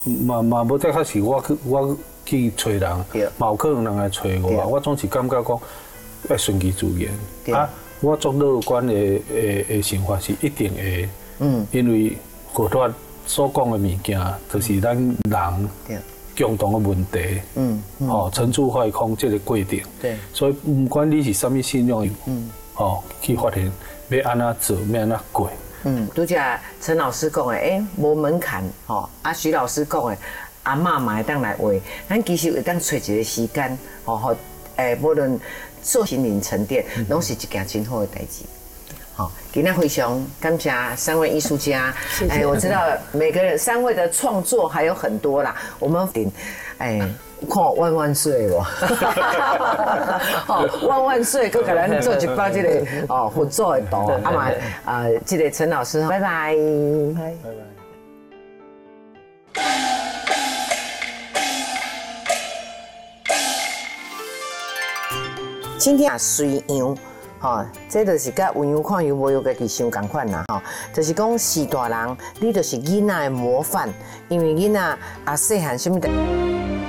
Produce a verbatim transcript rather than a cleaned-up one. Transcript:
嘛嘛无再开始，我去我去找人，嘛有可能人来找我，我总是感觉讲要顺其自然。啊，我做乐观的的的想法是一定会，嗯，因为好多所讲的物件，就是咱人共同的问题，嗯，哦，层出不穷这个过程，对，所以不管你是什么信仰，嗯，哦，去发现要安怎做，要安怎过。 嗯，拄则陈老师讲的，诶，无门槛吼。啊，徐老师讲的，阿嬷嘛会当来话，咱其实会当找一个时间，吼吼，诶，无论做心灵沉淀，拢是一件真好的代志。好，今天非常感谢三位艺术家。哎，我知道每个人三位的创作还有很多啦，我们哎。看万万岁哦！哦，万万岁！佮给咱做一包这个哦合作的图，啊嘛啊，这个陈老师，拜拜，拜拜。今天啊，随样，吼，这就是甲有样看样无样家己想共款啦，吼，就是讲是大人，你就是囡仔的模范，因为囡仔啊细汉什么的。